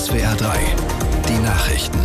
SWR 3, die Nachrichten.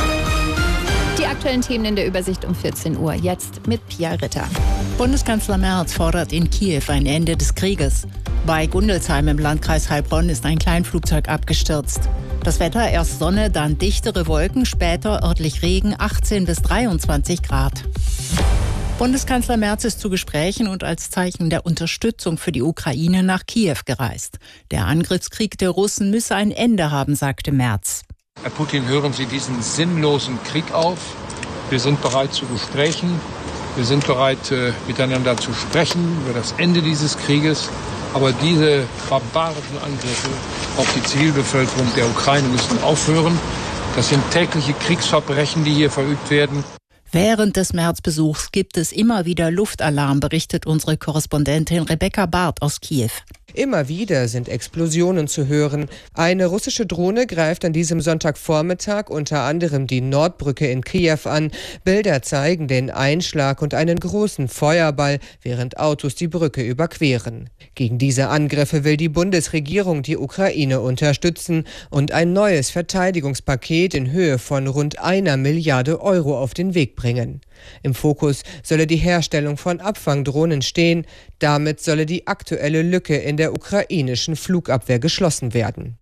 Die aktuellen Themen in der Übersicht um 14 Uhr. Jetzt mit Pia Ritter. Bundeskanzler Merz fordert in Kiew ein Ende des Krieges. Bei Gundelsheim im Landkreis Heilbronn ist ein Kleinflugzeug abgestürzt. Das Wetter, erst Sonne, dann dichtere Wolken, später örtlich Regen, 18 bis 23 Grad. Bundeskanzler Merz ist zu Gesprächen und als Zeichen der Unterstützung für die Ukraine nach Kiew gereist. Der Angriffskrieg der Russen müsse ein Ende haben, sagte Merz. Herr Putin, hören Sie diesen sinnlosen Krieg auf. Wir sind bereit zu Gesprächen. Wir sind bereit, miteinander zu sprechen über das Ende dieses Krieges. Aber diese barbarischen Angriffe auf die Zivilbevölkerung der Ukraine müssen aufhören. Das sind tägliche Kriegsverbrechen, die hier verübt werden. Während des Märzbesuchs gibt es immer wieder Luftalarm, berichtet unsere Korrespondentin Rebecca Barth aus Kiew. Immer wieder sind Explosionen zu hören. Eine russische Drohne greift an diesem Sonntagvormittag unter anderem die Nordbrücke in Kiew an. Bilder zeigen den Einschlag und einen großen Feuerball, während Autos die Brücke überqueren. Gegen diese Angriffe will die Bundesregierung die Ukraine unterstützen und ein neues Verteidigungspaket in Höhe von rund 1 Milliarde Euro auf den Weg bringen. Im Fokus solle die Herstellung von Abfangdrohnen stehen. Damit solle die aktuelle Lücke in der ukrainischen Flugabwehr geschlossen werden.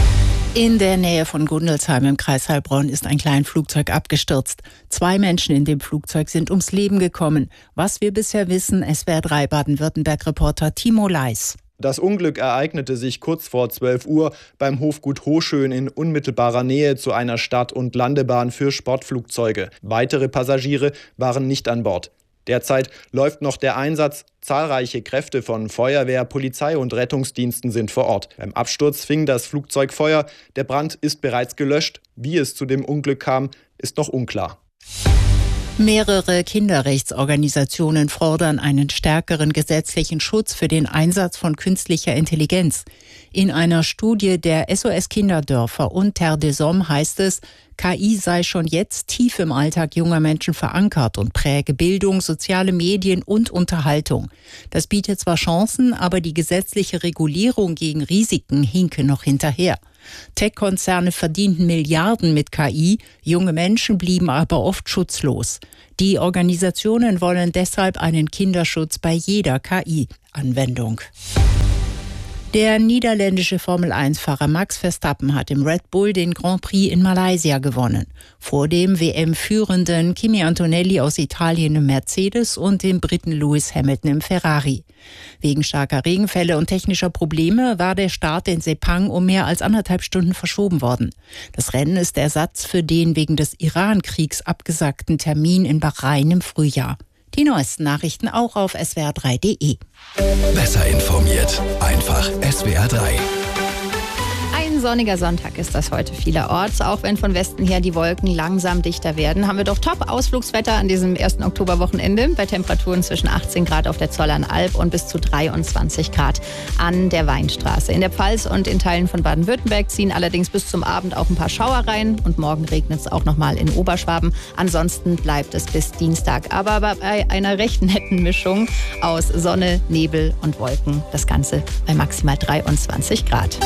In der Nähe von Gundelsheim im Kreis Heilbronn ist ein Kleinflugzeug abgestürzt. 2 Menschen in dem Flugzeug sind ums Leben gekommen. Was wir bisher wissen, SWR 3 Baden-Württemberg-Reporter Timo Leis. Das Unglück ereignete sich kurz vor 12 Uhr beim Hofgut Hoschön in unmittelbarer Nähe zu einer Start- und Landebahn für Sportflugzeuge. Weitere Passagiere waren nicht an Bord. Derzeit läuft noch der Einsatz. Zahlreiche Kräfte von Feuerwehr, Polizei und Rettungsdiensten sind vor Ort. Beim Absturz fing das Flugzeug Feuer. Der Brand ist bereits gelöscht. Wie es zu dem Unglück kam, ist noch unklar. Mehrere Kinderrechtsorganisationen fordern einen stärkeren gesetzlichen Schutz für den Einsatz von künstlicher Intelligenz. In einer Studie der SOS Kinderdörfer und Terre des Hommes heißt es, KI sei schon jetzt tief im Alltag junger Menschen verankert und präge Bildung, soziale Medien und Unterhaltung. Das bietet zwar Chancen, aber die gesetzliche Regulierung gegen Risiken hinke noch hinterher. Tech-Konzerne verdienten Milliarden mit KI, junge Menschen blieben aber oft schutzlos. Die Organisationen wollen deshalb einen Kinderschutz bei jeder KI-Anwendung. Der niederländische Formel-1-Fahrer Max Verstappen hat im Red Bull den Grand Prix in Malaysia gewonnen. Vor dem WM-Führenden Kimi Antonelli aus Italien im Mercedes und dem Briten Lewis Hamilton im Ferrari. Wegen starker Regenfälle und technischer Probleme war der Start in Sepang um mehr als 1,5 Stunden verschoben worden. Das Rennen ist Ersatz für den wegen des Iran-Kriegs abgesagten Termin in Bahrain im Frühjahr. Die neuesten Nachrichten auch auf swr3.de. Besser informiert, einfach SWR 3. Ein sonniger Sonntag ist das heute vielerorts. Auch wenn von Westen her die Wolken langsam dichter werden, haben wir doch Top-Ausflugswetter an diesem 1. Oktoberwochenende. Bei Temperaturen zwischen 18 Grad auf der Zollernalb und bis zu 23 Grad an der Weinstraße. In der Pfalz und in Teilen von Baden-Württemberg ziehen allerdings bis zum Abend auch ein paar Schauer rein. Und morgen regnet es auch nochmal in Oberschwaben. Ansonsten bleibt es bis Dienstag. Aber bei einer recht netten Mischung aus Sonne, Nebel und Wolken. Das Ganze bei maximal 23 Grad.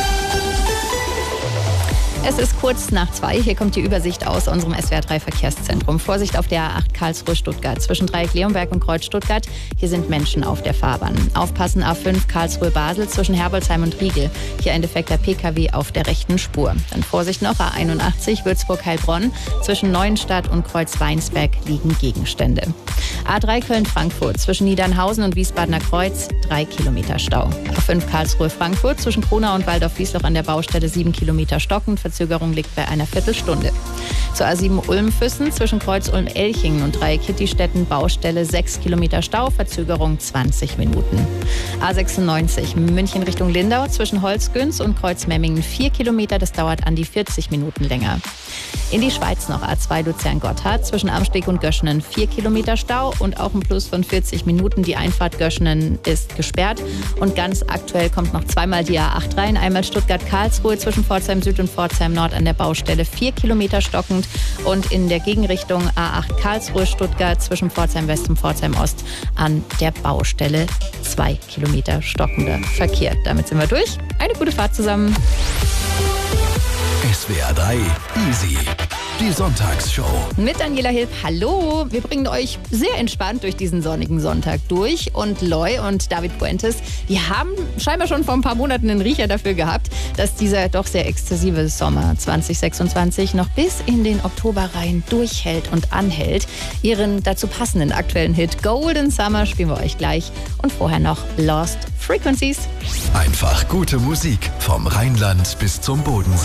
Es ist kurz nach 2. Hier kommt die Übersicht aus unserem SWR3 Verkehrszentrum. Vorsicht auf der A8 Karlsruhe-Stuttgart. Zwischen Dreieck-Leonberg und Kreuz Stuttgart. Hier sind Menschen auf der Fahrbahn. Aufpassen A5 Karlsruhe-Basel zwischen Herbolzheim und Riegel. Hier ein defekter PKW auf der rechten Spur. Dann Vorsicht noch A81 Würzburg-Heilbronn. Zwischen Neuenstadt und Kreuz Weinsberg liegen Gegenstände. A3 Köln-Frankfurt. Zwischen Niedernhausen und Wiesbadener Kreuz 3 Kilometer Stau. A5 Karlsruhe-Frankfurt. Zwischen Kronau und Waldorf-Wiesloch an der Baustelle 7 Kilometer stockend. Verzögerung liegt bei einer Viertelstunde. Zur A7 Ulm-Füssen zwischen Kreuz Ulm-Elchingen und Dreieck-Kittistetten Baustelle 6 Kilometer Stau, Verzögerung 20 Minuten. A96 München Richtung Lindau zwischen Holzgünz und Kreuz Memmingen 4 Kilometer, das dauert an die 40 Minuten länger. In die Schweiz noch A2 Luzern-Gotthard zwischen Amsteg und Göschenen 4 Kilometer Stau und auch ein Plus von 40 Minuten. Die Einfahrt Göschenen ist gesperrt und ganz aktuell kommt noch zweimal die A8 rein. Einmal Stuttgart-Karlsruhe zwischen Pforzheim Süd und Pforzheim Nord an der Baustelle 4 Kilometer stockend und in der Gegenrichtung A8 Karlsruhe-Stuttgart zwischen Pforzheim West und Pforzheim Ost an der Baustelle 2 Kilometer stockender Verkehr. Damit sind wir durch. Eine gute Fahrt zusammen. SWR 3 Easy. Die Sonntagsshow. Mit Daniela Hilb, hallo. Wir bringen euch sehr entspannt durch diesen sonnigen Sonntag durch. Und Loy und David Puentes, die haben scheinbar schon vor ein paar Monaten einen Riecher dafür gehabt, dass dieser doch sehr exzessive Sommer 2026 noch bis in den Oktober rein durchhält und anhält. Ihren dazu passenden aktuellen Hit Golden Summer spielen wir euch gleich. Und vorher noch Lost Frequencies. Einfach gute Musik vom Rheinland bis zum Bodensee.